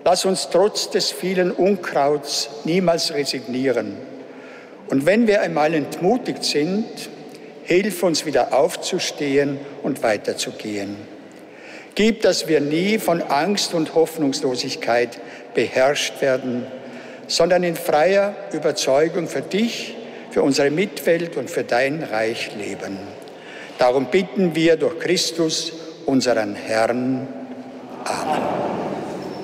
Lass uns trotz des vielen Unkrauts niemals resignieren. Und wenn wir einmal entmutigt sind, hilf uns wieder aufzustehen und weiterzugehen. Gib, dass wir nie von Angst und Hoffnungslosigkeit beherrscht werden, sondern in freier Überzeugung für dich, für unsere Mitwelt und für dein Reich leben. Darum bitten wir durch Christus, unseren Herrn. Amen.